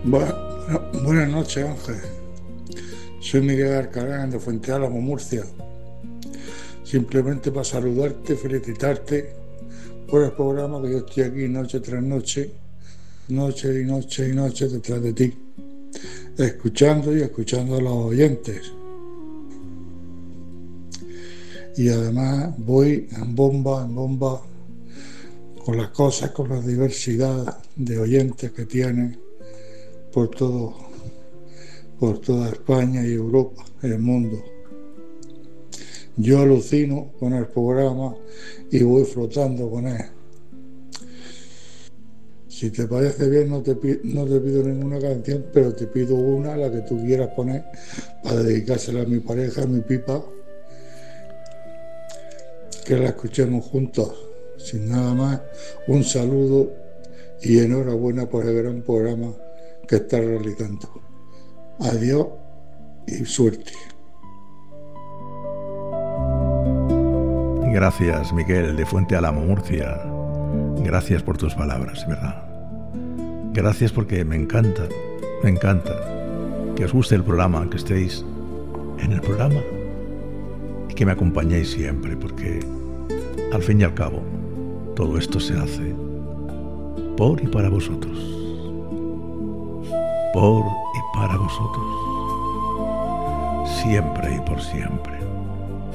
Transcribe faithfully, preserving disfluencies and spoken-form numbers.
Buena- buenas noches, Ángel. Soy Miguel Alcalá de Fuente Álamo, Murcia. Simplemente para saludarte, felicitarte por el programa, que yo estoy aquí noche tras noche, noche y noche y noche detrás de ti, escuchando y escuchando a los oyentes. Y además voy en bomba, en bomba, con las cosas, con la diversidad de oyentes que tiene por todo, por toda España y Europa, el mundo. Yo alucino con el programa y voy flotando con él. Si te parece bien, no te, pi- no te pido ninguna canción, pero te pido una, la que tú quieras poner, para dedicársela a mi pareja, a mi pipa, que la escuchemos juntos. Sin nada más, un saludo y enhorabuena por el gran programa que estás realizando. Adiós y suerte. Gracias, Miguel, de Fuente Álamo, Murcia. Gracias por tus palabras, ¿verdad? Gracias porque me encanta, me encanta que os guste el programa, que estéis en el programa y que me acompañéis siempre, porque al fin y al cabo todo esto se hace por y para vosotros. Por y para vosotros. Siempre y por siempre.